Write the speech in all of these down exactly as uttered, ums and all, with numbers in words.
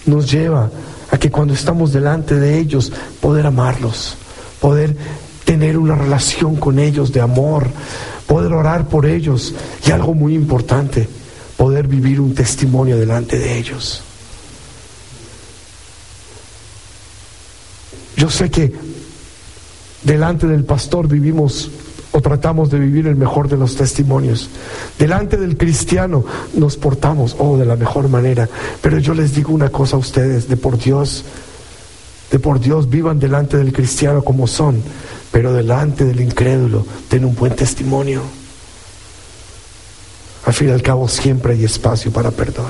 nos lleva a que cuando estamos delante de ellos, poder amarlos, poder tener una relación con ellos de amor, poder orar por ellos y algo muy importante, poder vivir un testimonio delante de ellos. Yo sé que delante del pastor vivimos o tratamos de vivir el mejor de los testimonios. Delante del cristiano nos portamos, oh, de la mejor manera. Pero yo les digo una cosa a ustedes, de por Dios, de por Dios, vivan delante del cristiano como son, pero delante del incrédulo, ten un buen testimonio. Al fin y al cabo siempre hay espacio para perdón.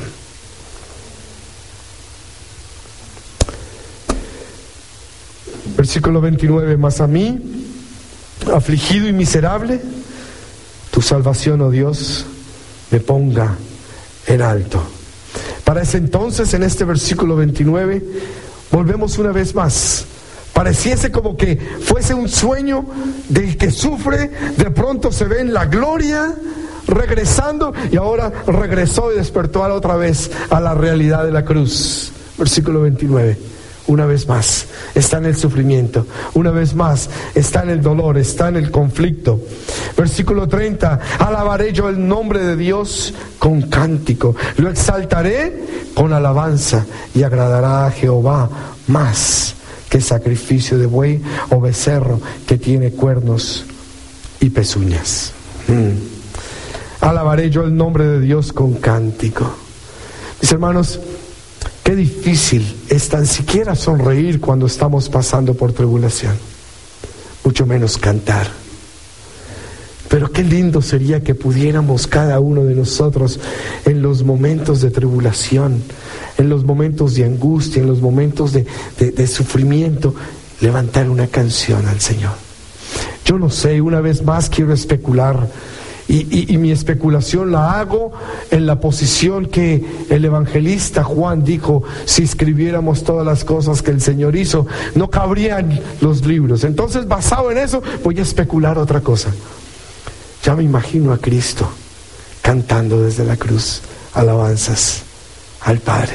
Versículo veintinueve, mas a mí, afligido y miserable, tu salvación, oh Dios, me ponga en alto. Para ese entonces, en este versículo veintinueve, volvemos una vez más. Pareciese como que fuese un sueño del que sufre, de pronto se ve en la gloria, regresando, y ahora regresó y despertó a la otra vez a la realidad de la cruz. Versículo veintinueve. Una vez más está en el sufrimiento, una vez más está en el dolor, está en el conflicto. Versículo treinta, alabaré yo el nombre de Dios con cántico, lo exaltaré con alabanza, y agradará a Jehová más que sacrificio de buey o becerro que tiene cuernos y pezuñas. Mm. Alabaré yo el nombre de Dios con cántico. Mis hermanos, qué difícil es tan siquiera sonreír cuando estamos pasando por tribulación, mucho menos cantar. Pero qué lindo sería que pudiéramos cada uno de nosotros en los momentos de tribulación, en los momentos de angustia, en los momentos de, de, de sufrimiento, levantar una canción al Señor. Yo no sé, una vez más quiero especular. Y, y, y mi especulación la hago en la posición que el evangelista Juan dijo: si escribiéramos todas las cosas que el Señor hizo, no cabrían los libros. Entonces, basado en eso, voy a especular otra cosa. Ya me imagino a Cristo cantando desde la cruz alabanzas al Padre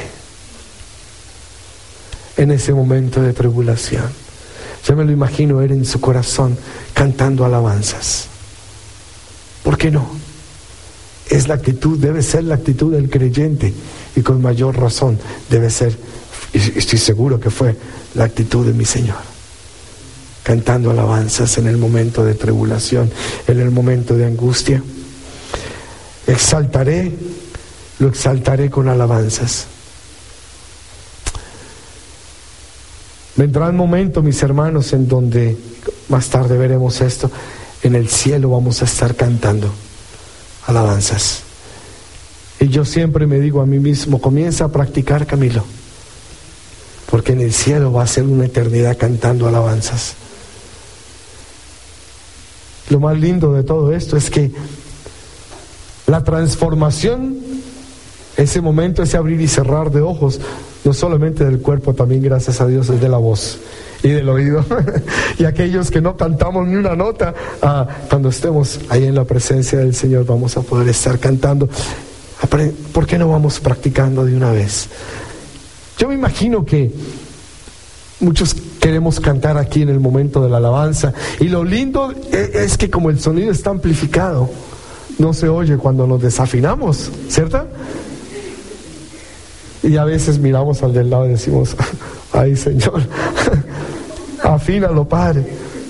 en ese momento de tribulación. Ya me lo imagino él en su corazón cantando alabanzas. ¿Por qué no? Es la actitud, debe ser la actitud del creyente, y con mayor razón debe ser, y estoy seguro que fue la actitud de mi Señor, cantando alabanzas en el momento de tribulación, en el momento de angustia. Exaltaré, lo exaltaré con alabanzas. Vendrá el momento, mis hermanos, en donde más tarde veremos esto. En el cielo vamos a estar cantando alabanzas. Y yo siempre me digo a mí mismo: comienza a practicar, Camilo, porque en el cielo va a ser una eternidad cantando alabanzas. Lo más lindo de todo esto es que la transformación, ese momento, ese abrir y cerrar de ojos, no solamente del cuerpo, también, gracias a Dios, es de la voz y del oído. Y aquellos que no cantamos ni una nota, ah, cuando estemos ahí en la presencia del Señor vamos a poder estar cantando. ¿Por qué no vamos practicando de una vez? Yo me imagino que muchos queremos cantar aquí en el momento de la alabanza, y lo lindo es que como el sonido está amplificado, no se oye cuando nos desafinamos, ¿cierto? Y a veces miramos al del lado y decimos: ay, Señor, afínalo, Padre.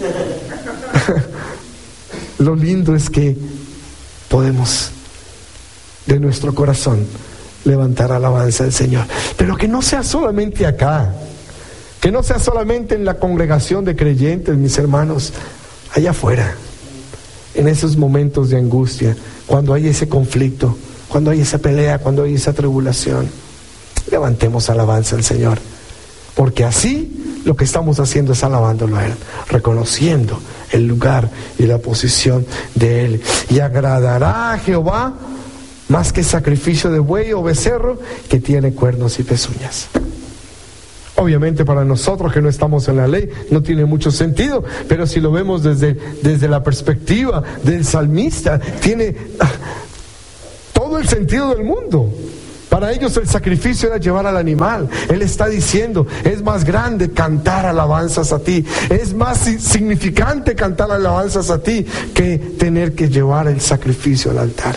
Lo lindo es que podemos de nuestro corazón levantar alabanza al Señor, pero que no sea solamente acá, que no sea solamente en la congregación de creyentes, mis hermanos, allá afuera, en esos momentos de angustia, cuando hay ese conflicto, cuando hay esa pelea, cuando hay esa tribulación, levantemos alabanza al Señor, porque así lo que estamos haciendo es alabándolo a Él, reconociendo el lugar y la posición de Él. Y agradará a Jehová más que sacrificio de buey o becerro que tiene cuernos y pezuñas. Obviamente para nosotros que no estamos en la ley no tiene mucho sentido, pero si lo vemos desde, desde la perspectiva del salmista, tiene todo el sentido del mundo. Para ellos el sacrificio era llevar al animal. Él está diciendo, es más grande cantar alabanzas a ti, es más significante cantar alabanzas a ti que tener que llevar el sacrificio al altar.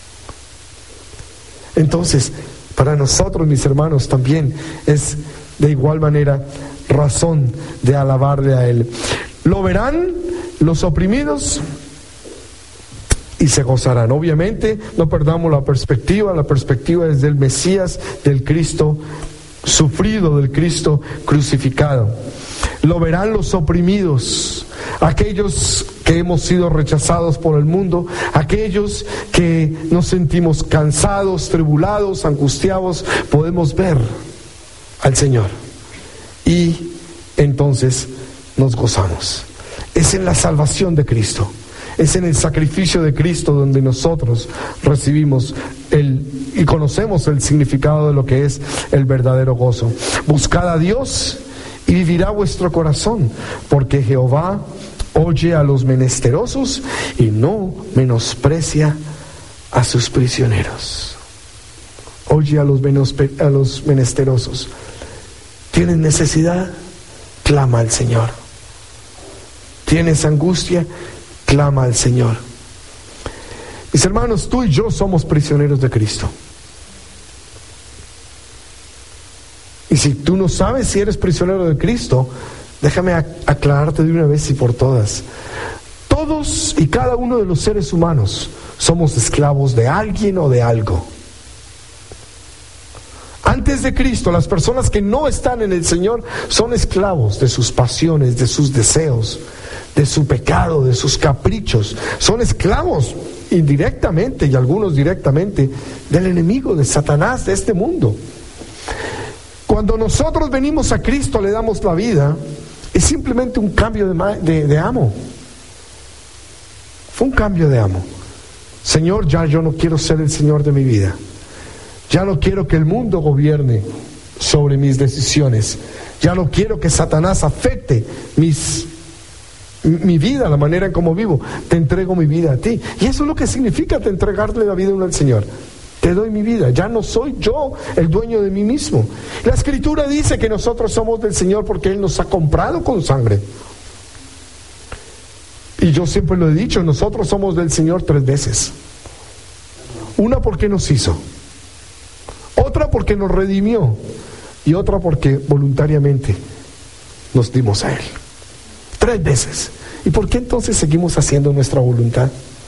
Entonces, para nosotros, mis hermanos, también es de igual manera razón de alabarle a Él. Lo verán los oprimidos y se gozarán. Obviamente, no perdamos la perspectiva. La perspectiva es del Mesías, del Cristo sufrido, del Cristo crucificado. Lo verán los oprimidos, aquellos que hemos sido rechazados por el mundo, aquellos que nos sentimos cansados, tribulados, angustiados, podemos ver al Señor y entonces nos gozamos. Es en la salvación de Cristo, es en el sacrificio de Cristo donde nosotros recibimos el y conocemos el significado de lo que es el verdadero gozo. Buscad a Dios y vivirá vuestro corazón, porque Jehová oye a los menesterosos y no menosprecia a sus prisioneros. Oye a los, a los menesterosos. ¿Tienes necesidad? Clama al Señor. ¿Tienes angustia? Clama al Señor. Mis hermanos, tú y yo somos prisioneros de Cristo. Y si tú no sabes si eres prisionero de Cristo, déjame aclararte de una vez y por todas. Todos y cada uno de los seres humanos somos esclavos de alguien o de algo. Antes de Cristo, las personas que no están en el Señor son esclavos de sus pasiones, de sus deseos, de su pecado, de sus caprichos. Son esclavos indirectamente y algunos directamente del enemigo, de Satanás, de este mundo. Cuando nosotros venimos a Cristo, le damos la vida, es simplemente un cambio de, ma- de, de amo. Fue un cambio de amo. Señor, ya yo no quiero ser el Señor de mi vida. Ya no quiero que el mundo gobierne sobre mis decisiones. Ya no quiero que Satanás afecte mis, mi vida, la manera en cómo vivo. Te entrego mi vida a ti. Y eso es lo que significa te entregarle la vida a uno al Señor. Te doy mi vida, ya no soy yo el dueño de mí mismo. La Escritura dice que nosotros somos del Señor porque Él nos ha comprado con sangre. Y yo siempre lo he dicho, nosotros somos del Señor tres veces. Una porque nos hizo, otra porque nos redimió y otra porque voluntariamente nos dimos a Él. Tres veces. ¿Y por qué entonces seguimos haciendo nuestra voluntad?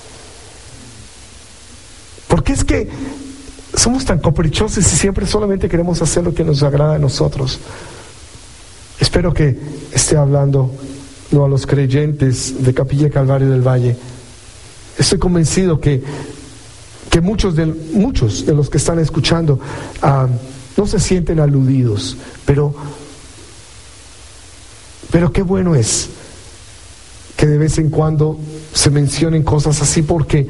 Porque es que somos tan caprichosos y siempre solamente queremos hacer lo que nos agrada a nosotros. Espero que esté hablando no a los creyentes de Capilla Calvario del Valle. Estoy convencido que, que muchos, de, muchos de los que están escuchando uh, no se sienten aludidos, pero, pero qué bueno es que de vez en cuando se mencionen cosas así, porque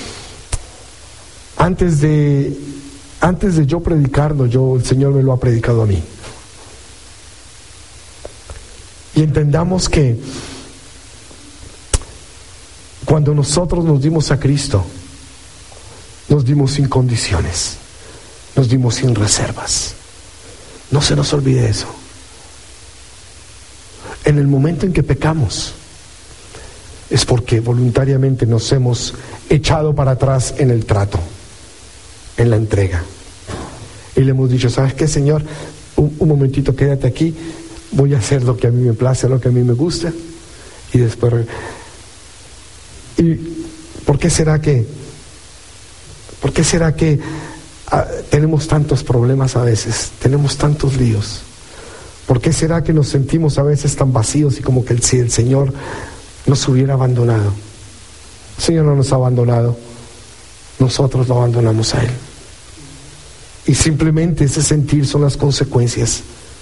Antes de, antes de yo predicarlo, yo, el Señor me lo ha predicado a mí. Y entendamos que cuando nosotros nos dimos a Cristo, nos dimos sin condiciones, nos dimos sin reservas. No se nos olvide eso. En el momento en que pecamos, es porque voluntariamente nos hemos echado para atrás en el trato, en la entrega, y le hemos dicho, ¿sabes qué, Señor? Un, un momentito, quédate aquí, voy a hacer lo que a mí me place, lo que a mí me gusta, y después. ¿Y por qué será que por qué será que ah, tenemos tantos problemas a veces, tenemos tantos líos? ¿Por qué será que nos sentimos a veces tan vacíos y como que el, si el Señor nos hubiera abandonado? El Señor no nos ha abandonado, nosotros lo abandonamos a Él. Y simplemente ese sentir son las consecuencias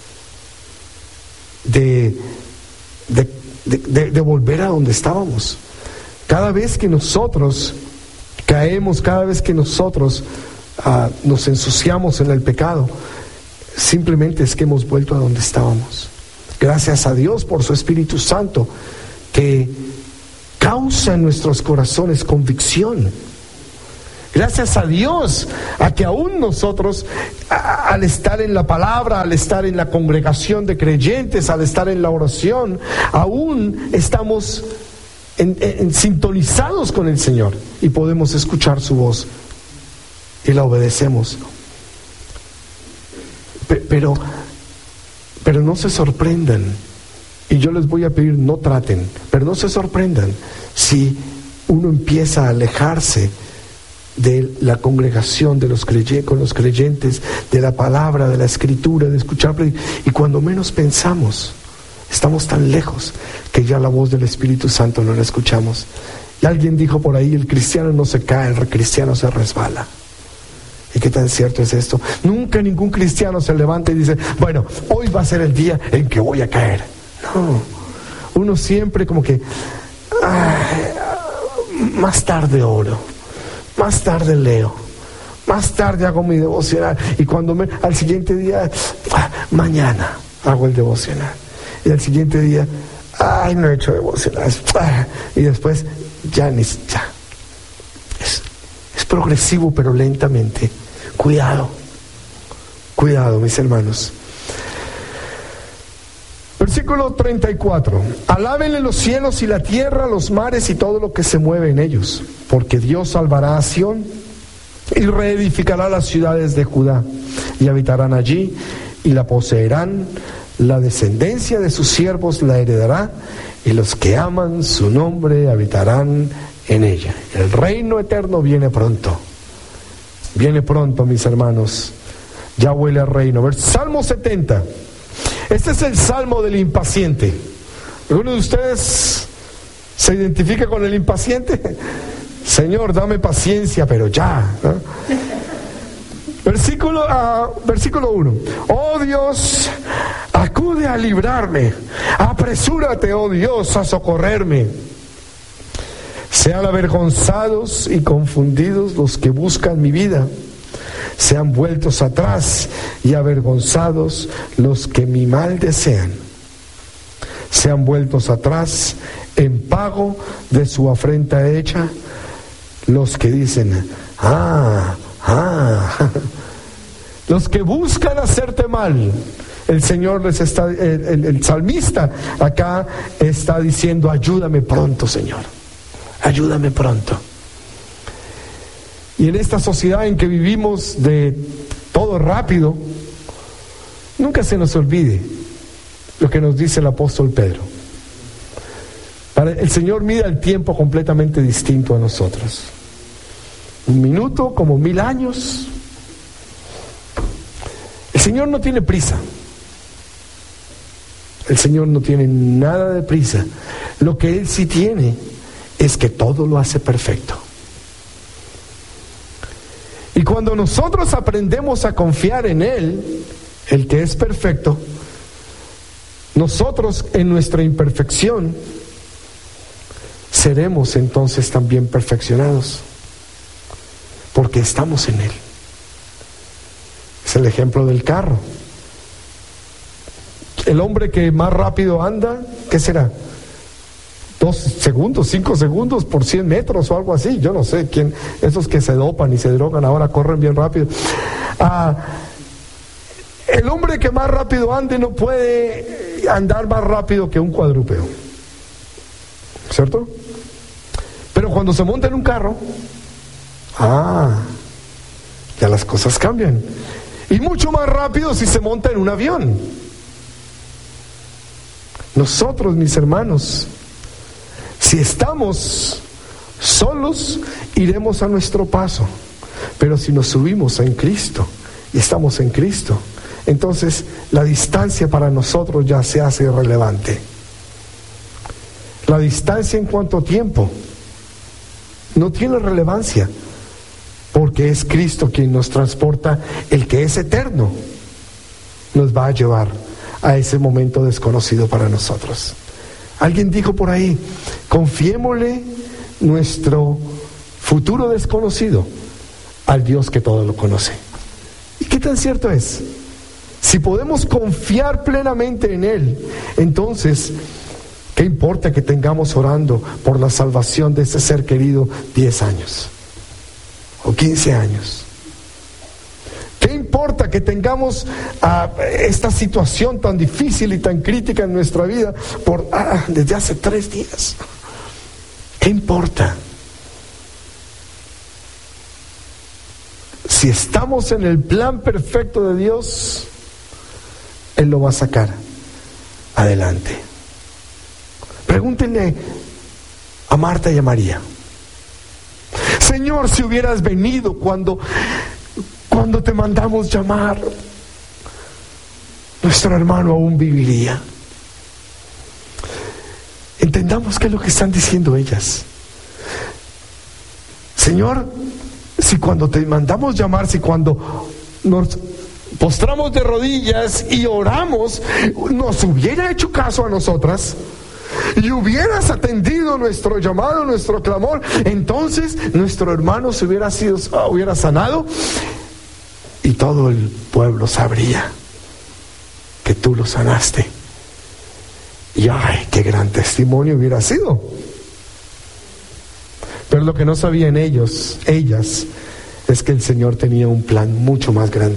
de, de, de, de, de volver a donde estábamos. Cada vez que nosotros caemos, cada vez que nosotros uh, nos ensuciamos en el pecado, simplemente es que hemos vuelto a donde estábamos. Gracias a Dios por su Espíritu Santo, que causa en nuestros corazones convicción. Gracias a Dios, a que aún nosotros, a, al estar en la palabra, al estar en la congregación de creyentes, al estar en la oración, aún estamos en, en, en sintonizados con el Señor y podemos escuchar su voz y la obedecemos. Pero, pero no se sorprendan, y yo les voy a pedir, no traten, pero no se sorprendan si uno empieza a alejarse de la congregación, de los creyentes, con los creyentes, de la palabra, de la escritura, de escuchar, y cuando menos pensamos, estamos tan lejos que ya la voz del Espíritu Santo no la escuchamos. Y alguien dijo por ahí, el cristiano no se cae, el cristiano se resbala. ¿Y qué tan cierto es esto? Nunca ningún cristiano se levanta y dice, bueno, hoy va a ser el día en que voy a caer. No, uno siempre como que, ay, más tarde oro, más tarde leo, más tarde hago mi devocional, y cuando me, al siguiente día, mañana hago el devocional, y al siguiente día, ay, no he hecho devocional, y después ya ni ya. Es, es progresivo, pero lentamente. Cuidado, cuidado, mis hermanos. Versículo treinta y cuatro. Alábenle los cielos y la tierra, los mares y todo lo que se mueve en ellos, porque Dios salvará a Sión y reedificará las ciudades de Judá, y habitarán allí y la poseerán. La descendencia de sus siervos la heredará, y los que aman su nombre habitarán en ella. El reino eterno viene pronto. Viene pronto, mis hermanos. Ya huele al reino. Salmo setenta. Este es el salmo del impaciente. ¿Alguno de ustedes se identifica con el impaciente? Señor, dame paciencia, pero ya, ¿no? Versículo, uh, versículo uno. Oh Dios, acude a librarme. Apresúrate, oh Dios, a socorrerme. Sean avergonzados y confundidos los que buscan mi vida. Sean vueltos atrás y avergonzados los que mi mal desean. Sean vueltos atrás en pago de su afrenta hecha los que dicen, ah, ah. Los que buscan hacerte mal. El Señor les está, el, el, el salmista acá está diciendo, ayúdame pronto, Señor. Ayúdame pronto. Y en esta sociedad en que vivimos de todo rápido, nunca se nos olvide lo que nos dice el apóstol Pedro. Para el Señor mide el tiempo completamente distinto a nosotros. Un minuto como mil años. El Señor no tiene prisa. El Señor no tiene nada de prisa. Lo que Él sí tiene es que todo lo hace perfecto. Y cuando nosotros aprendemos a confiar en Él, el que es perfecto, nosotros en nuestra imperfección seremos entonces también perfeccionados, porque estamos en Él. Es el ejemplo del carro. El hombre que más rápido anda, ¿qué será? Dos segundos, cinco segundos por cien metros o algo así. Yo no sé quién, esos que se dopan y se drogan ahora corren bien rápido. Ah, el hombre que más rápido ande no puede andar más rápido que un cuadrúpedo, ¿cierto? Pero cuando se monta en un carro, ah, ya las cosas cambian. Y mucho más rápido si se monta en un avión. Nosotros, mis hermanos, si estamos solos, iremos a nuestro paso. Pero si nos subimos en Cristo y estamos en Cristo, entonces la distancia para nosotros ya se hace irrelevante. La distancia en cuanto a tiempo no tiene relevancia, porque es Cristo quien nos transporta, el que es eterno, nos va a llevar a ese momento desconocido para nosotros. Alguien dijo por ahí, confiémosle nuestro futuro desconocido al Dios que todo lo conoce. ¿Y qué tan cierto es? Si podemos confiar plenamente en Él, entonces, ¿qué importa que tengamos orando por la salvación de ese ser querido diez años? o quince años. ¿Qué importa que tengamos uh, esta situación tan difícil y tan crítica en nuestra vida por uh, desde hace tres días? ¿Qué importa? Si estamos en el plan perfecto de Dios, Él lo va a sacar adelante. Pregúntenle a Marta y a María: Señor, si hubieras venido cuando, cuando te mandamos llamar, nuestro hermano aún viviría. Entendamos qué es lo que están diciendo ellas. Señor, si cuando te mandamos llamar, si cuando nos postramos de rodillas y oramos, nos hubiera hecho caso a nosotras y hubieras atendido nuestro llamado, nuestro clamor, entonces nuestro hermano se hubiera sido, hubiera sanado y todo el pueblo sabría que tú lo sanaste. Y ay, qué gran testimonio hubiera sido. Pero lo que no sabían ellos, ellas, es que el Señor tenía un plan mucho más grande.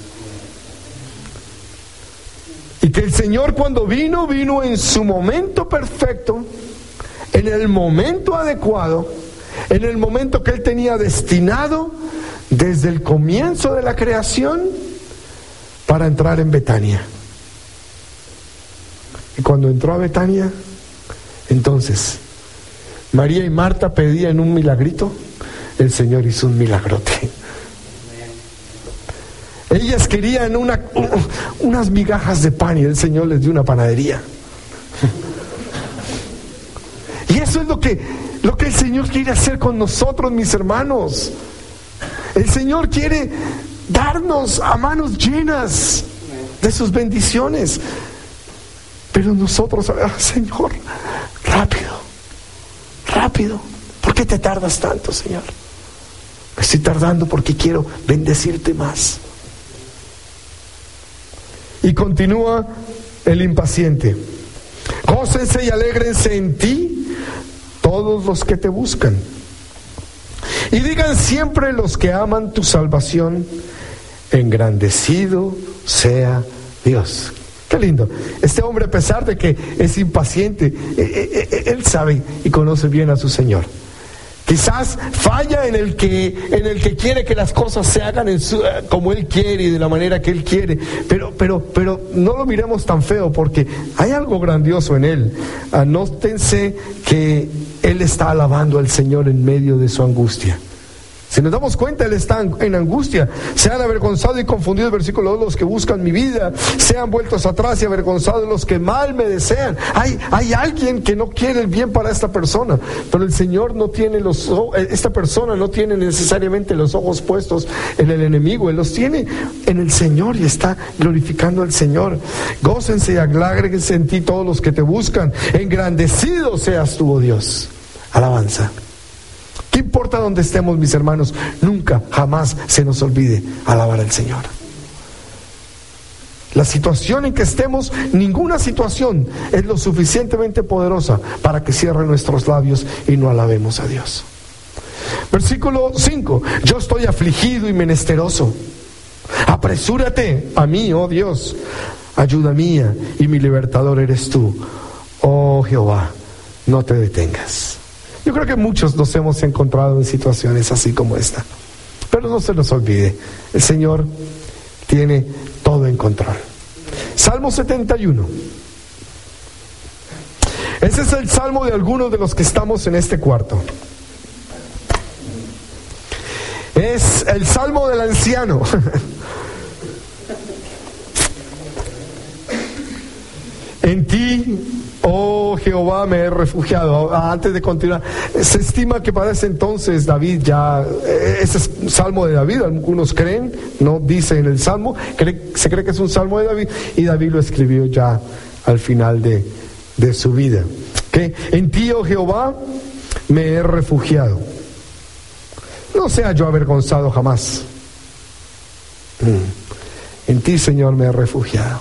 Y que el Señor, cuando vino, vino en su momento perfecto, en el momento adecuado, en el momento que Él tenía destinado desde el comienzo de la creación para entrar en Betania. Y cuando entró a Betania, entonces María y Marta pedían un milagrito, el Señor hizo un milagrote. Ellas querían una, unas migajas de pan y el Señor les dio una panadería. Y eso es lo que, lo que el Señor quiere hacer con nosotros, mis hermanos. El Señor quiere darnos a manos llenas de sus bendiciones. Pero nosotros, ah, Señor, rápido, rápido. ¿Por qué te tardas tanto, Señor? Me estoy tardando porque quiero bendecirte más. Y continúa el impaciente: gócense y alégrense en ti todos los que te buscan, y digan siempre los que aman tu salvación, engrandecido sea Dios. Qué lindo. Este hombre, a pesar de que es impaciente, él sabe y conoce bien a su Señor. Quizás falla en el que en el que quiere que las cosas se hagan en su, como Él quiere y de la manera que Él quiere, pero pero pero no lo miremos tan feo, porque hay algo grandioso en Él. Anótense que Él está alabando al Señor en medio de su angustia. Si nos damos cuenta, Él está en angustia. Sean avergonzados y confundidos, versículo dos, los que buscan mi vida, sean vueltos atrás y avergonzados los que mal me desean. Hay, hay alguien que no quiere el bien para esta persona, pero el Señor no tiene los ojos, esta persona no tiene necesariamente los ojos puestos en el enemigo, Él los tiene en el Señor y está glorificando al Señor. Gócense y alégrense en ti todos los que te buscan, engrandecido seas tú, oh Dios. Alabanza. ¿Qué importa donde estemos, mis hermanos? Nunca, jamás se nos olvide alabar al Señor. La situación en que estemos, ninguna situación es lo suficientemente poderosa para que cierre nuestros labios y no alabemos a Dios. Versículo cinco: yo estoy afligido y menesteroso. Apresúrate a mí, oh Dios, ayuda mía y mi libertador eres tú. Oh Jehová, no te detengas. Yo creo que muchos nos hemos encontrado en situaciones así como esta. Pero no se nos olvide, el Señor tiene todo en control. Salmo setenta y uno. Ese es el salmo de algunos de los que estamos en este cuarto. Es el salmo del anciano. En ti, oh Jehová, me he refugiado. Antes de continuar, se estima que para ese entonces David ya, ese es un salmo de David, algunos creen, no dice en el salmo, cree, se cree que es un salmo de David, y David lo escribió ya al final de, de su vida. ¿Okay? En ti, oh Jehová, me he refugiado. No sea yo avergonzado jamás. En ti, Señor, me he refugiado.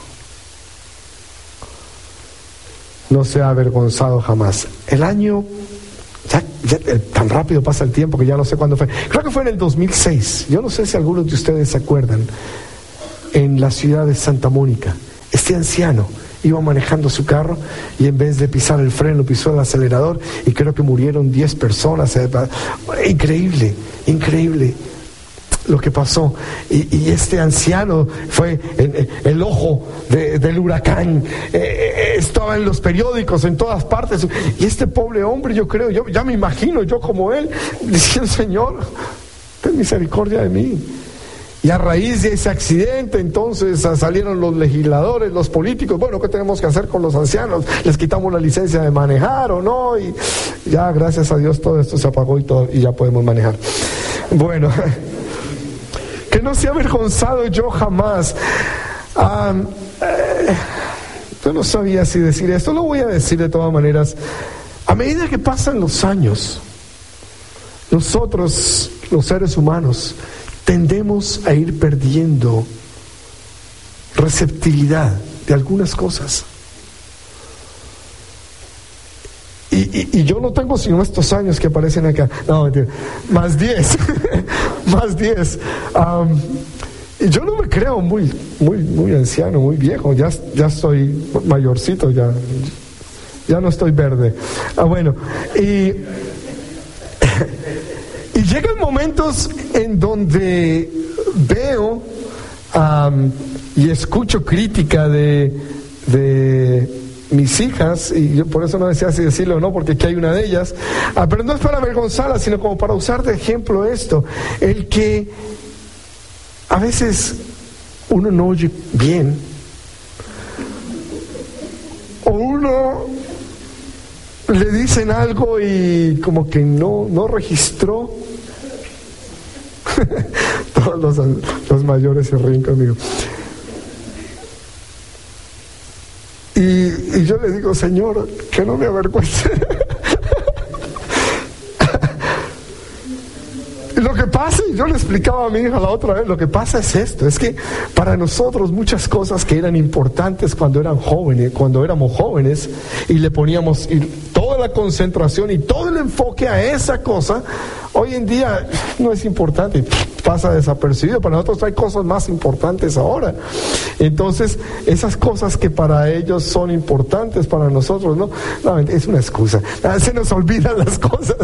No sea avergonzado jamás. El año Ya, ya, tan rápido pasa el tiempo que ya no sé cuándo fue. Creo que fue en el dos mil seis. Yo no sé si algunos de ustedes se acuerdan. En la ciudad de Santa Mónica, este anciano iba manejando su carro y en vez de pisar el freno pisó el acelerador y creo que murieron diez personas. Increíble, increíble lo que pasó. Y, y este anciano fue en, en el ojo de, del huracán. Eh, estaba en los periódicos, en todas partes. Y este pobre hombre, yo creo, yo ya me imagino, yo como él, diciendo: Señor, ten misericordia de mí. Y a raíz de ese accidente, entonces salieron los legisladores, los políticos. Bueno, ¿qué tenemos que hacer con los ancianos? ¿Les quitamos la licencia de manejar o no? Y ya, gracias a Dios, todo esto se apagó y, todo, y ya podemos manejar. Bueno, que no sea avergonzado yo jamás. Um, eh, yo no sabía si decir esto, lo voy a decir de todas maneras. A medida que pasan los años, nosotros, los seres humanos, tendemos a ir perdiendo receptividad de algunas cosas. Y, y, y yo no tengo sino estos años que aparecen acá. No, mentira. Más diez. Más diez. Um, y yo no me creo muy, muy, muy anciano, muy viejo. Ya, ya soy mayorcito, ya, ya no estoy verde. Ah, bueno. Y... Y llegan momentos en donde veo um, y escucho crítica de, de mis hijas, y yo por eso no decía si decirlo o no, porque aquí hay una de ellas, ah, pero no es para avergonzarla, sino como para usar de ejemplo esto, el que a veces uno no oye bien, o uno le dicen algo y como que no, no registró. Todos los, los mayores se ríen conmigo. Y, y yo le digo: Señor, que no me avergüence. Lo que pasa, y yo le explicaba a mi hija la otra vez, lo que pasa es esto, es que para nosotros muchas cosas que eran importantes cuando eran jóvenes, cuando éramos jóvenes, y le poníamos y toda la concentración y todo el enfoque a esa cosa, hoy en día no es importante, pasa desapercibido. Para nosotros hay cosas más importantes ahora. Entonces, esas cosas que para ellos son importantes, para nosotros no, no, es una excusa. Se nos olvidan las cosas.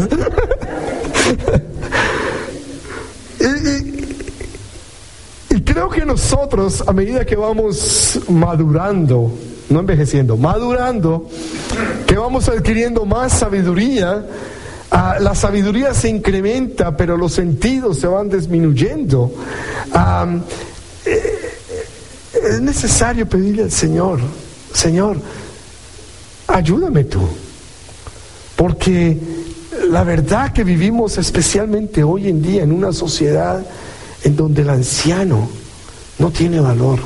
Y, y, y creo que nosotros, a medida que vamos madurando, no envejeciendo, madurando, que vamos adquiriendo más sabiduría, uh, la sabiduría se incrementa, pero los sentidos se van disminuyendo. Um, eh, es necesario pedirle al Señor: Señor, ayúdame tú, porque la verdad que vivimos especialmente hoy en día en una sociedad en donde el anciano no tiene valor.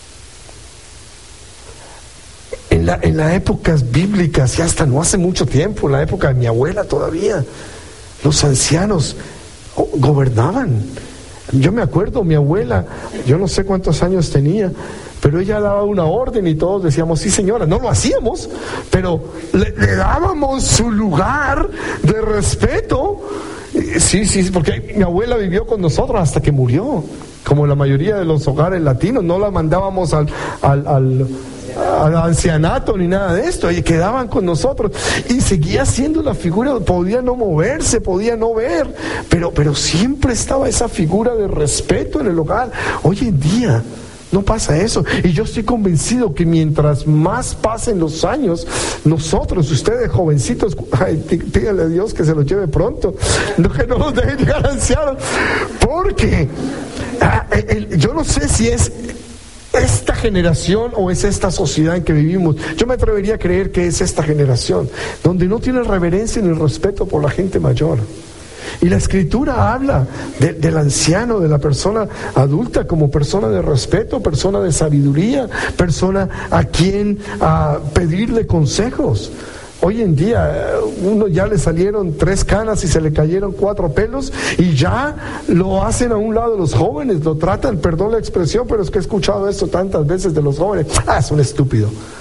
En la, en las épocas bíblicas, y hasta no hace mucho tiempo, en la época de mi abuela todavía, los ancianos gobernaban. Yo me acuerdo, mi abuela, yo no sé cuántos años tenía, pero ella daba una orden y todos decíamos: sí, señora. No lo hacíamos, pero le, le dábamos su lugar de respeto. Sí, sí, porque mi abuela vivió con nosotros hasta que murió, como la mayoría de los hogares latinos. No la mandábamos al, al, al, al ancianato ni nada de esto, y quedaban con nosotros y seguía siendo la figura. Podía no moverse, podía no ver, pero, pero siempre estaba esa figura de respeto en el hogar. Hoy en día no pasa eso, y yo estoy convencido que mientras más pasen los años, nosotros, ustedes jovencitos, ay, pídale a Dios que se los lleve pronto, no, que no los deje llegar ancianos, porque ah, el, yo no sé si es esta generación o es esta sociedad en que vivimos. Yo me atrevería a creer que es esta generación, donde no tiene reverencia ni respeto por la gente mayor. Y la Escritura habla de, del anciano, de la persona adulta, como persona de respeto, persona de sabiduría, persona a quien a pedirle consejos. Hoy en día uno ya le salieron tres canas y se le cayeron cuatro pelos y ya lo hacen a un lado de los jóvenes, lo tratan, perdón la expresión, pero es que he escuchado esto tantas veces de los jóvenes: ah, es un estúpido.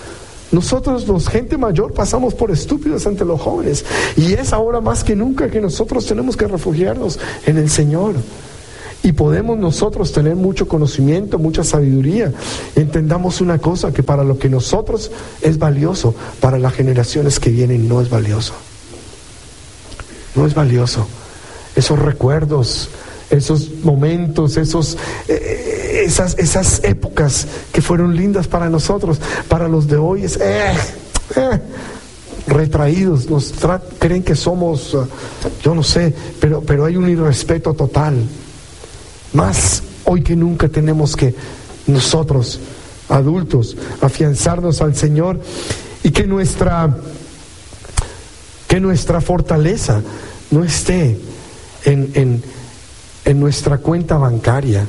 Nosotros, los gente mayor, pasamos por estúpidos ante los jóvenes. Y es ahora más que nunca que nosotros tenemos que refugiarnos en el Señor. Y podemos nosotros tener mucho conocimiento, mucha sabiduría. Entendamos una cosa, que para lo que nosotros es valioso, para las generaciones que vienen no es valioso. No es valioso. Esos recuerdos, esos momentos, esos, eh, esas, esas épocas que fueron lindas para nosotros, para los de hoy es eh, eh, retraídos, nos tra- creen que somos, uh, yo no sé, pero, pero hay un irrespeto total. Más hoy que nunca tenemos que nosotros, adultos, afianzarnos al Señor, y que nuestra, que nuestra fortaleza no esté en, en, en nuestra cuenta bancaria.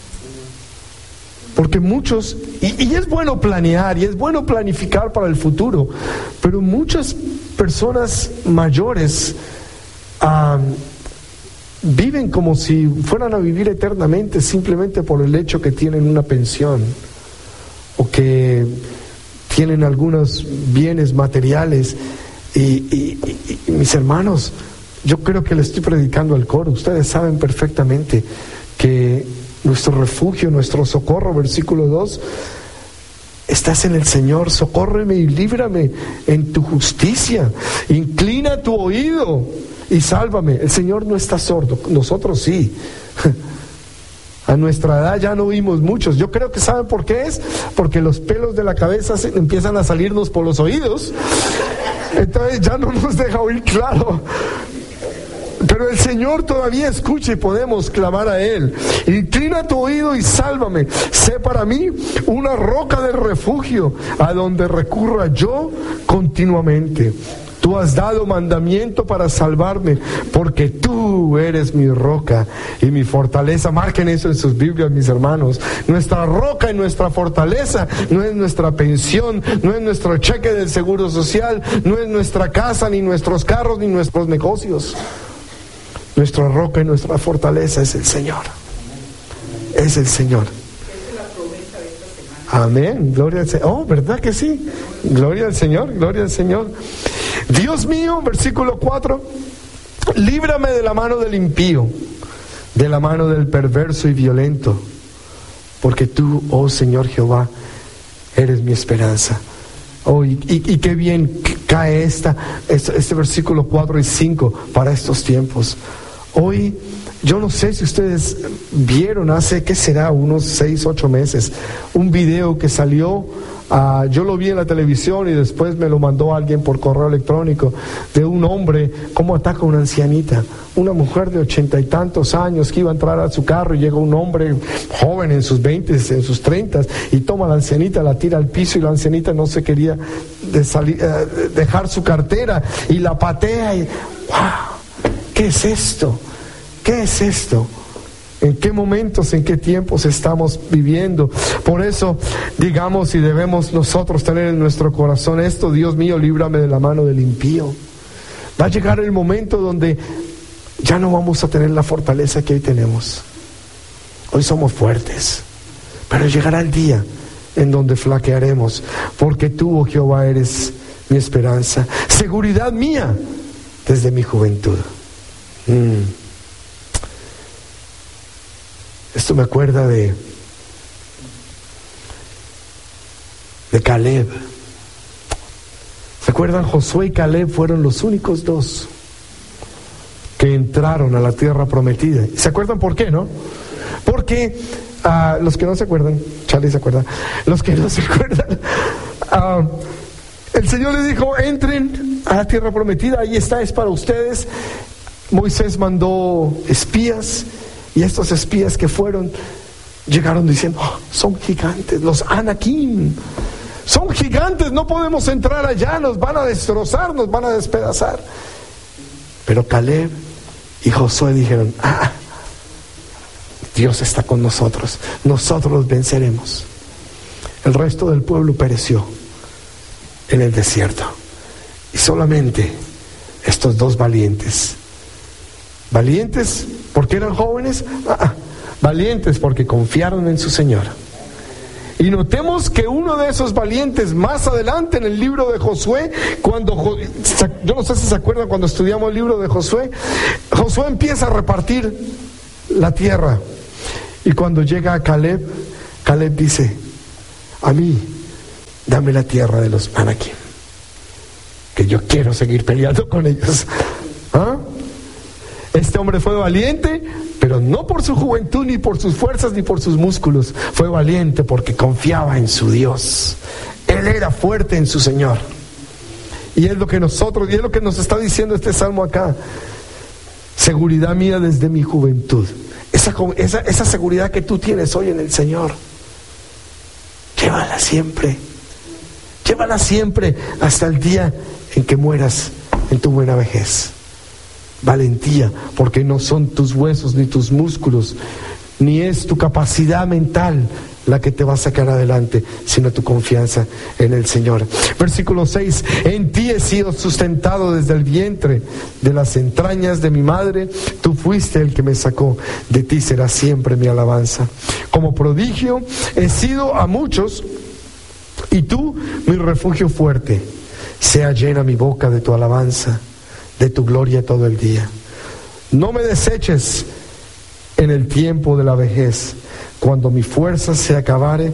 Porque muchos, y, y es bueno planear, y es bueno planificar para el futuro, pero muchas personas mayores um, viven como si fueran a vivir eternamente simplemente por el hecho que tienen una pensión o que tienen algunos bienes materiales. Y, y, y, y mis hermanos, yo creo que le estoy predicando al coro. Ustedes saben perfectamente que nuestro refugio, nuestro socorro, versículo dos, estás en el Señor. Socórreme y líbrame en tu justicia. Inclina tu oído y sálvame. El Señor no está sordo, nosotros sí. A nuestra edad ya no oímos muchos. Yo creo que ¿saben por qué es? Porque los pelos de la cabeza se empiezan a salirnos por los oídos. Entonces ya no nos deja oír claro. Pero el Señor todavía escucha y podemos clamar a Él. Inclina tu oído y sálvame. Sé para mí una roca de refugio a donde recurra yo continuamente. Tú has dado mandamiento para salvarme, porque tú eres mi roca y mi fortaleza. Marquen eso en sus Biblias, mis hermanos. Nuestra roca y nuestra fortaleza no es nuestra pensión, no es nuestro cheque del seguro social, no es nuestra casa, ni nuestros carros, ni nuestros negocios. Nuestra roca y nuestra fortaleza es el Señor. Es el Señor. Amén, gloria al Señor. Oh, ¿verdad que sí? Gloria al Señor, gloria al Señor. Dios mío, versículo cuatro, líbrame de la mano del impío, de la mano del perverso y violento, porque tú, oh Señor Jehová, eres mi esperanza. Oh, y, y, y qué bien cae esta, este, este versículo cuatro y cinco para estos tiempos. Hoy, yo no sé si ustedes vieron hace, ¿qué será? Unos seis, ocho meses, un video que salió, uh, yo lo vi en la televisión y después me lo mandó alguien por correo electrónico, de un hombre, cómo ataca a una ancianita, una mujer de ochenta y tantos años que iba a entrar a su carro y llega un hombre joven en sus veintes, en sus treintas, y toma a la ancianita, la tira al piso y la ancianita no se quería de salir, uh, dejar su cartera y la patea y ¡wow! ¿Qué es esto? ¿Qué es esto? ¿En qué momentos, en qué tiempos estamos viviendo? Por eso, digamos, y debemos nosotros tener en nuestro corazón esto: Dios mío, líbrame de la mano del impío. Va a llegar el momento donde ya no vamos a tener la fortaleza que hoy tenemos. Hoy somos fuertes, pero llegará el día en donde flaquearemos, porque tú, oh Jehová, eres mi esperanza, seguridad mía desde mi juventud. Mm. Esto me acuerda de de Caleb. ¿Se acuerdan? Josué y Caleb fueron los únicos dos que entraron a la tierra prometida. ¿Se acuerdan por qué, no? Porque uh, los que no se acuerdan, Charlie se acuerda, los que no se acuerdan, uh, el Señor les dijo: entren a la tierra prometida, ahí está, es para ustedes. Moisés mandó espías, y estos espías que fueron llegaron diciendo: oh, son gigantes, los Anakim, son gigantes, no podemos entrar allá, nos van a destrozar, nos van a despedazar. Pero Caleb y Josué dijeron: ah, Dios está con nosotros, nosotros los venceremos. El resto del pueblo pereció en el desierto, y solamente estos dos valientes, valientes porque eran jóvenes, ah, valientes porque confiaron en su Señor Y notemos que uno de esos valientes, más adelante en el libro de Josué, cuando, yo no sé si se acuerdan cuando estudiamos el libro de Josué, Josué empieza a repartir la tierra. Y cuando llega a Caleb, Caleb dice: a mí, dame la tierra de los Anakim, que yo quiero seguir peleando con ellos. ¿Ah? Este hombre fue valiente, pero no por su juventud, ni por sus fuerzas, ni por sus músculos. Fue valiente porque confiaba en su Dios. Él era fuerte en su Señor. Y es lo que nosotros, y es lo que nos está diciendo este salmo acá. Seguridad mía desde mi juventud. Esa, esa, esa seguridad que tú tienes hoy en el Señor, llévala siempre. Llévala siempre hasta el día en que mueras en tu buena vejez. Valentía, porque no son tus huesos ni tus músculos, ni es tu capacidad mental la que te va a sacar adelante, sino tu confianza en el Señor. Versículo seis: en ti he sido sustentado desde el vientre, de las entrañas de mi madre, tú fuiste el que me sacó, de ti será siempre mi alabanza. Como prodigio he sido a muchos, y tú mi refugio fuerte. Sea llena mi boca de tu alabanza, de tu gloria todo el día. No me deseches en el tiempo de la vejez. Cuando mi fuerza se acabare,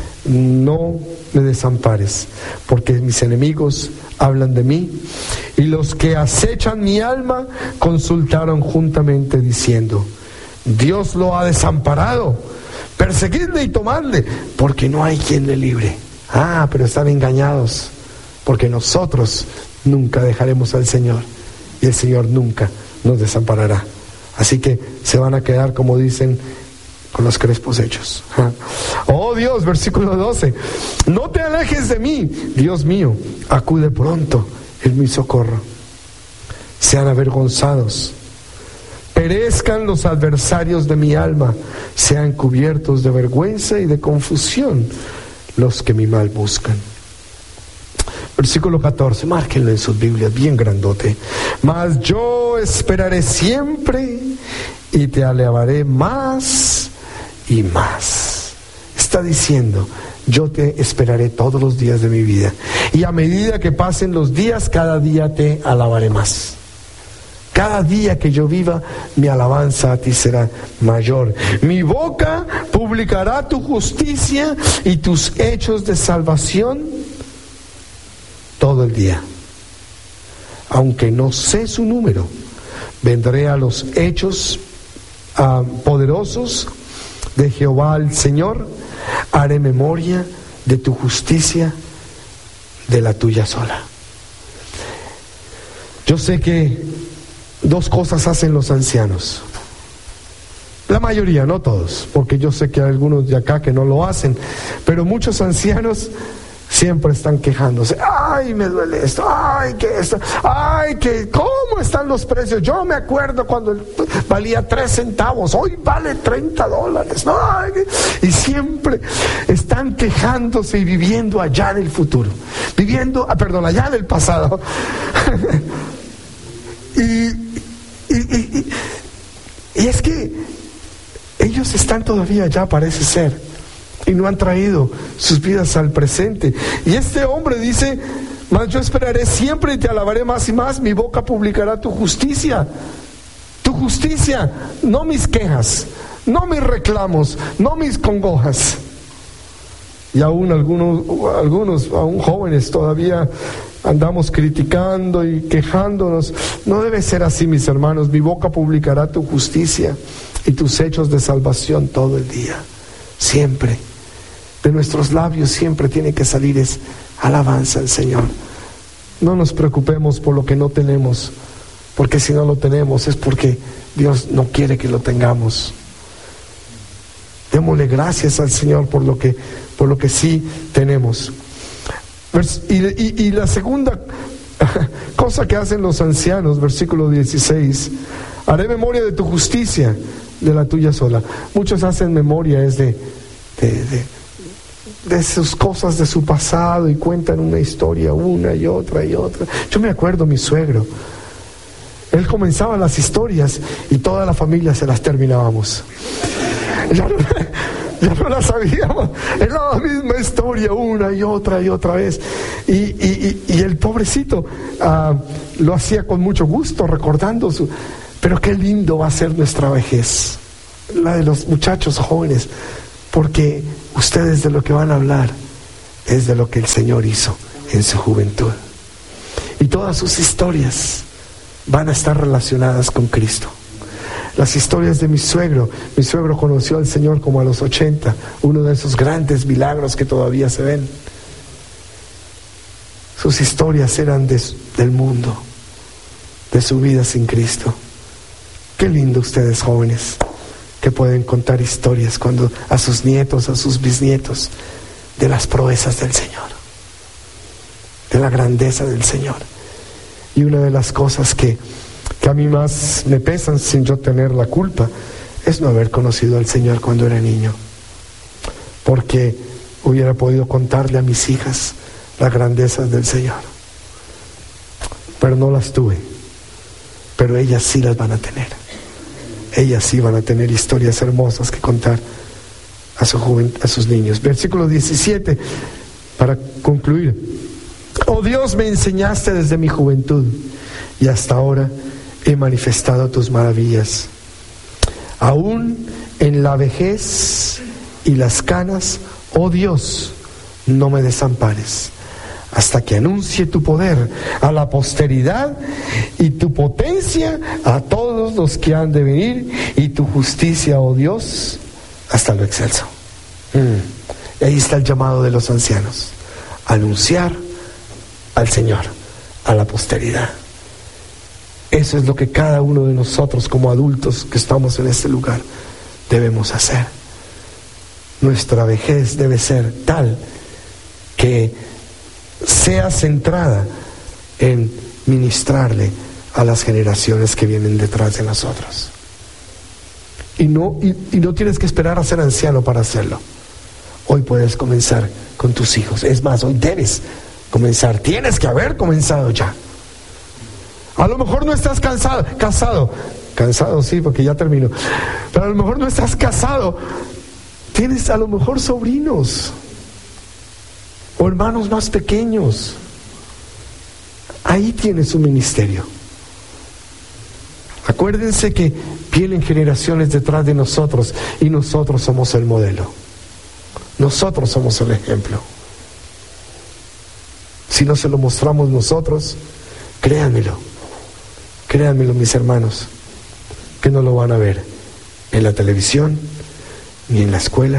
no me desampares, porque mis enemigos hablan de mí, y los que acechan mi alma consultaron juntamente diciendo: Dios lo ha desamparado, perseguidle y tomadle, porque no hay quien le libre. Ah, pero están engañados, porque nosotros nunca dejaremos al Señor, y el Señor nunca nos desamparará. Así que se van a quedar, como dicen, con los crespos hechos. Oh Dios, versículo doce: no te alejes de mí, Dios mío, acude pronto en mi socorro. Sean avergonzados, perezcan los adversarios de mi alma, sean cubiertos de vergüenza y de confusión los que mi mal buscan. Versículo catorce, márquenlo en sus Biblias, bien grandote. Mas yo esperaré siempre y te alabaré más y más. Está diciendo: yo te esperaré todos los días de mi vida, y a medida que pasen los días, cada día te alabaré más. Cada día que yo viva, mi alabanza a ti será mayor. Mi boca publicará tu justicia y tus hechos de salvación todo el día. Aunque no sé su número, vendré a los hechos uh, poderosos de Jehová el Señor, haré memoria de tu justicia, de la tuya sola. Yo sé que dos cosas hacen los ancianos. La mayoría, no todos, porque yo sé que hay algunos de acá que no lo hacen, pero muchos ancianos siempre están quejándose. Ay, me duele esto, ay, que esto, ay, que cómo están los precios. Yo me acuerdo cuando valía tres centavos, hoy vale treinta dólares. No, ay, y siempre están quejándose y viviendo allá en el futuro, viviendo, ah, perdón, allá en el pasado. y, y, y, y es que ellos están todavía allá, parece ser, y no han traído sus vidas al presente. Y este hombre dice: mas yo esperaré siempre y te alabaré más y más, mi boca publicará tu justicia. Tu justicia, no mis quejas, no mis reclamos, no mis congojas. Y aún algunos, algunos, aún jóvenes todavía andamos criticando y quejándonos. No debe ser así, mis hermanos. Mi boca publicará tu justicia y tus hechos de salvación todo el día, siempre. De nuestros labios siempre tiene que salir es alabanza al Señor. No nos preocupemos por lo que no tenemos, porque si no lo tenemos es porque Dios no quiere que lo tengamos. Démosle gracias al Señor por lo que, por lo que sí tenemos. Y, y, y la segunda cosa que hacen los ancianos, versículo dieciséis: haré memoria de tu justicia, de la tuya sola. Muchos hacen memoria es de, de, de de sus cosas de su pasado, y cuentan una historia una y otra y otra. Yo me acuerdo mi suegro, él comenzaba las historias y toda la familia se las terminábamos. ya no la sabíamos. Es la misma historia una y otra y otra vez. Y, y, y, y el pobrecito uh, lo hacía con mucho gusto, recordando su... Pero qué lindo va a ser nuestra vejez, la de los muchachos jóvenes, porque ustedes de lo que van a hablar es de lo que el Señor hizo en su juventud. Y todas sus historias van a estar relacionadas con Cristo. Las historias de mi suegro, mi suegro conoció al Señor como a los ochenta, uno de esos grandes milagros que todavía se ven. Sus historias eran de, del mundo, de su vida sin Cristo. Qué lindo ustedes jóvenes, que pueden contar historias cuando a sus nietos, a sus bisnietos, de las proezas del Señor, de la grandeza del Señor. Y una de las cosas que, que a mí más me pesan, sin yo tener la culpa, es no haber conocido al Señor cuando era niño, porque hubiera podido contarle a mis hijas las grandezas del Señor, pero no las tuve. Pero ellas sí las van a tener. Ellas sí van a tener historias hermosas que contar a, su juvent- a sus niños. Versículo diecisiete, para concluir. Oh Dios, me enseñaste desde mi juventud y hasta ahora he manifestado tus maravillas. Aún en la vejez y las canas, oh Dios, no me desampares, hasta que anuncie tu poder a la posteridad y tu potencia a todos los que han de venir, y tu justicia, oh Dios, hasta lo excelso. Mm. Ahí está el llamado de los ancianos: anunciar al Señor a la posteridad. Eso es lo que cada uno de nosotros como adultos que estamos en este lugar debemos hacer. Nuestra vejez debe ser tal que sea centrada en ministrarle a las generaciones que vienen detrás de nosotros. Y no, y, y no tienes que esperar a ser anciano para hacerlo. Hoy puedes comenzar con tus hijos. Es más, hoy debes comenzar. Tienes que haber comenzado ya. A lo mejor no estás cansado, casado. Cansado sí, porque ya terminó. Pero a lo mejor no estás casado. Tienes a lo mejor sobrinos o hermanos más pequeños. Ahí tienes un ministerio. Acuérdense que vienen generaciones detrás de nosotros y nosotros somos el modelo. Nosotros somos el ejemplo. Si no se lo mostramos nosotros, créanmelo, créanmelo mis hermanos, que no lo van a ver en la televisión, ni en la escuela,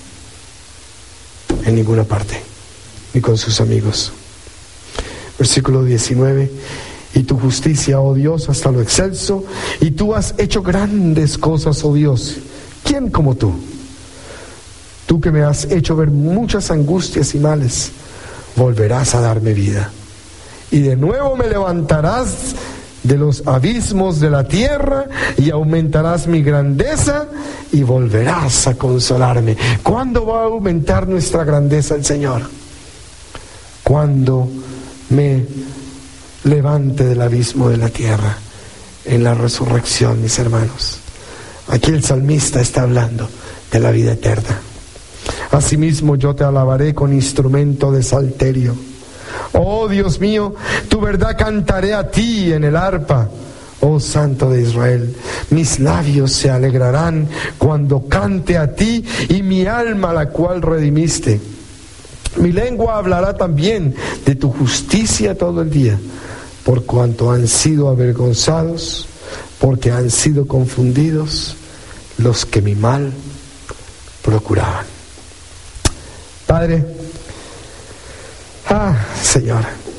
en ninguna parte, ni con sus amigos. Versículo diecinueve. Y tu justicia, oh Dios, hasta lo excelso, y tú has hecho grandes cosas, oh Dios. ¿Quién como tú? Tú que me has hecho ver muchas angustias y males, volverás a darme vida. Y de nuevo me levantarás de los abismos de la tierra y aumentarás mi grandeza y volverás a consolarme. ¿Cuándo va a aumentar nuestra grandeza el Señor? Cuando me levante del abismo de la tierra en la resurrección, mis hermanos. Aquí el salmista está hablando de la vida eterna. Asimismo yo te alabaré con instrumento de salterio. Oh Dios mío, tu verdad cantaré a ti en el arpa, oh Santo de Israel. Mis labios se alegrarán cuando cante a ti, y mi alma, la cual redimiste. Mi lengua hablará también de tu justicia todo el día, por cuanto han sido avergonzados, porque han sido confundidos los que mi mal procuraban. Padre, ah, Señor,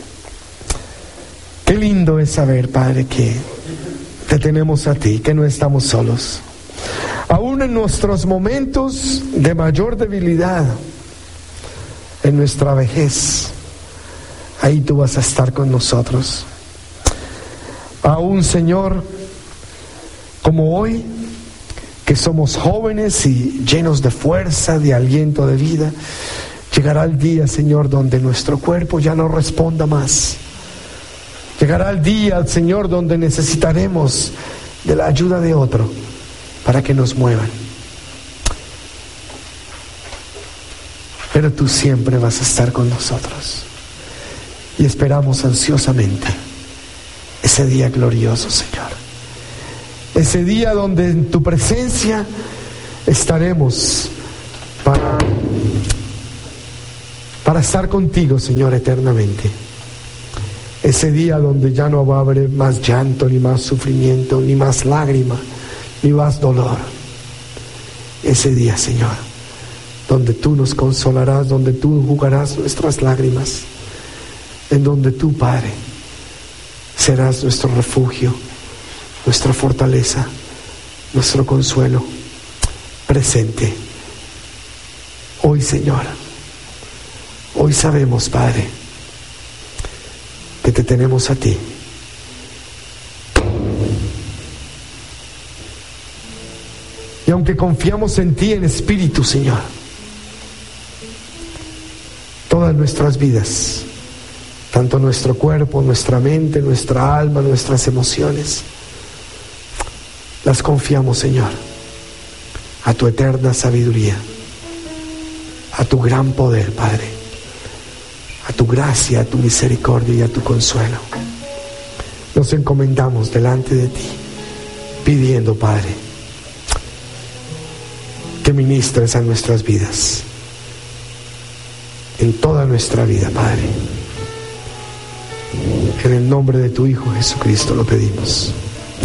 qué lindo es saber, Padre, que te tenemos a ti, que no estamos solos. Aún en nuestros momentos de mayor debilidad, en nuestra vejez, ahí tú vas a estar con nosotros. Aún, Señor, como hoy, que somos jóvenes y llenos de fuerza, de aliento, de vida, llegará el día, Señor, donde nuestro cuerpo ya no responda más. Llegará el día, Señor, donde necesitaremos de la ayuda de otro para que nos muevan. pero tú siempre vas a estar con nosotros. Y esperamos ansiosamente ese día glorioso, Señor. Ese día donde en tu presencia estaremos para, para estar contigo, Señor, eternamente. Ese día donde ya no va a haber más llanto, ni más sufrimiento, ni más lágrima, ni más dolor. Ese día, Señor, donde tú nos consolarás, donde tú enjugarás nuestras lágrimas, en donde tú, Padre, serás nuestro refugio, nuestra fortaleza, nuestro consuelo presente. Hoy, Señor, hoy sabemos, Padre, que te tenemos a ti. Y aunque confiamos en ti en espíritu, Señor, todas nuestras vidas, tanto nuestro cuerpo, nuestra mente, nuestra alma, nuestras emociones, las confiamos, Señor, a tu eterna sabiduría, a tu gran poder, Padre, a tu gracia, a tu misericordia y a tu consuelo. Nos encomendamos delante de ti, pidiendo, Padre, que ministres a nuestras vidas, en toda nuestra vida, Padre. En el nombre de tu Hijo Jesucristo lo pedimos.